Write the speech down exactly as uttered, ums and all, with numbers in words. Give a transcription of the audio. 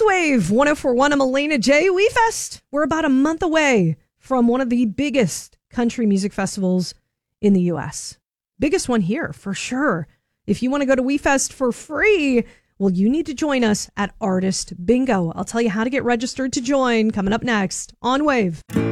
It's Wave one oh four point one. I'm Elena J. WeFest. We're about a month away from one of the biggest country music festivals in the U S. Biggest one here, for sure. If you want to go to WeFest for free, well, you need to join us at Artist Bingo. I'll tell you how to get registered to join coming up next on Wave.